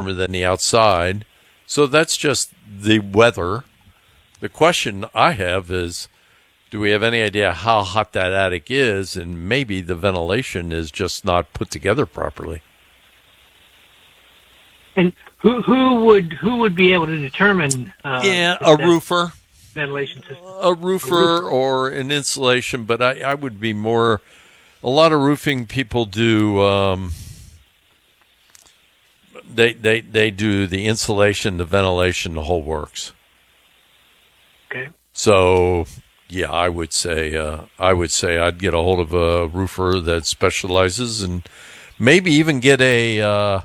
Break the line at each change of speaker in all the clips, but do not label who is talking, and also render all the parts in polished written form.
warmer than the outside. So that's just the weather. The question I have is, do we have any idea how hot that attic is? And maybe the ventilation is just not put together properly.
And who would be able to determine?
A roofer.
Ventilation system.
A roofer or an insulation, but I would be more. A lot of roofing people do. They do the insulation, the ventilation, the whole works.
Okay.
So yeah, I would say I'd get a hold of a roofer that specializes, and maybe even get a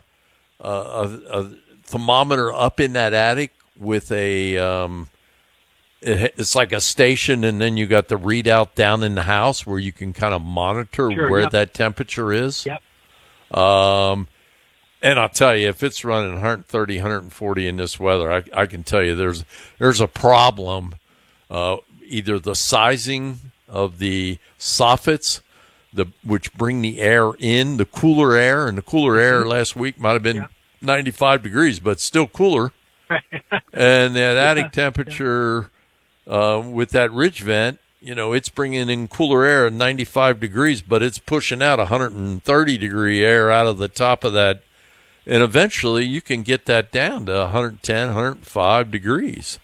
thermometer up in that attic with a. It's like a station, and then you got the readout down in the house where you can kind of monitor where that temperature is.
Yep.
And I'll tell you, if it's running 130, 140 in this weather, I can tell you there's a problem. Either the sizing of the soffits, which bring the air in, the cooler air, and the cooler air last week might have been 95 degrees, but still cooler. And that attic temperature with that ridge vent, it's bringing in cooler air at 95 degrees, but it's pushing out 130 degree air out of the top of that. And eventually you can get that down to 110, 105 degrees.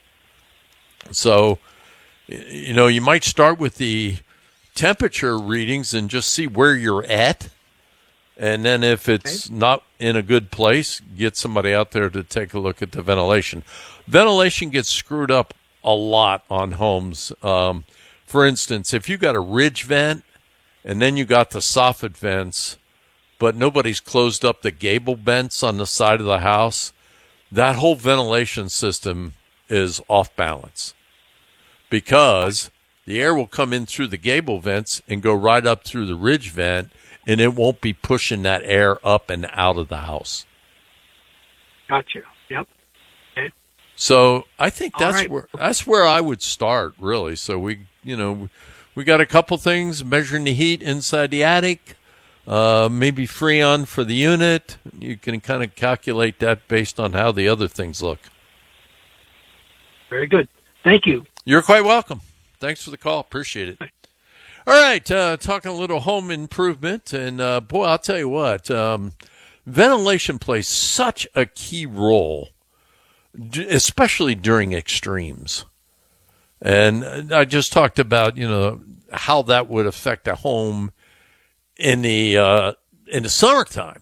So, you might start with the temperature readings and just see where you're at. And then if it's not in a good place, get somebody out there to take a look at the ventilation. Ventilation gets screwed up a lot on homes. For instance, if you got a ridge vent and then you got the soffit vents, but nobody's closed up the gable vents on the side of the house, that whole ventilation system is off balance, because the air will come in through the gable vents and go right up through the ridge vent, and it won't be pushing that air up and out of the house.
Gotcha. Yep. Okay.
So I think that's where I would start, really. So we got a couple things: measuring the heat inside the attic, maybe Freon for the unit. You can kind of calculate that based on how the other things look.
Very good. Thank you.
You're quite welcome. Thanks for the call. Appreciate it. All right, talking a little home improvement, and boy, I'll tell you what, ventilation plays such a key role, especially during extremes. And I just talked about, how that would affect a home in the summertime.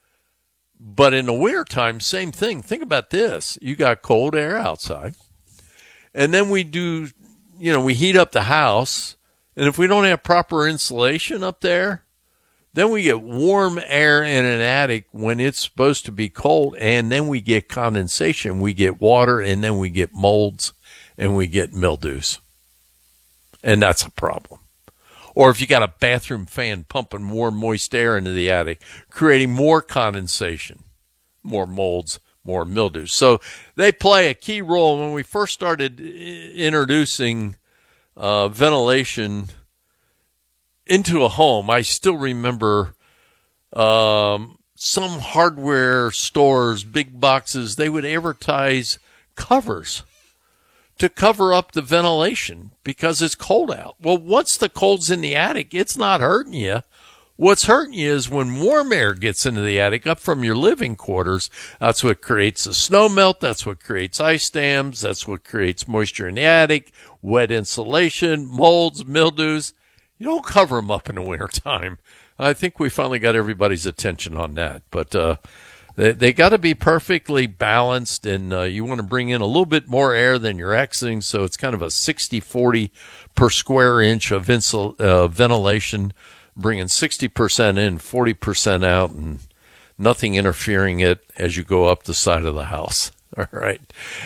But in the wintertime, same thing. Think about this. You got cold air outside, and then we heat up the house. And if we don't have proper insulation up there, then we get warm air in an attic when it's supposed to be cold, and then we get condensation. We get water, and then we get molds, and we get mildews. And that's a problem. Or if you got a bathroom fan pumping more moist air into the attic, creating more condensation, more molds, more mildews. So they play a key role. When we first started introducing ventilation into a home, I still remember some hardware stores, big boxes, they would advertise covers to cover up the ventilation because it's cold out. Well, once the cold's in the attic, it's not hurting you. What's hurting you is when warm air gets into the attic up from your living quarters. That's what creates the snow melt. That's what creates ice dams. That's what creates moisture in the attic, wet insulation, molds, mildews. You don't cover them up in the wintertime. I think we finally got everybody's attention on that. But they got to be perfectly balanced, and you want to bring in a little bit more air than you're exiting, so it's kind of a 60-40 per square inch of ventilation, bringing 60% in, 40% out, and nothing interfering it as you go up the side of the house. All right.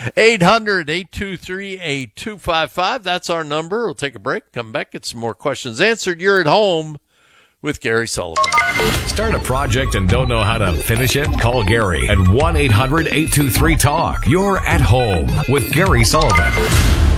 800-823-8255. That's our number. We'll take a break, come back, get some more questions answered. You're at home with Gary Sullivan.
Start a project and don't know how to finish it? Call Gary at 1-800-823-TALK. You're at home with Gary Sullivan.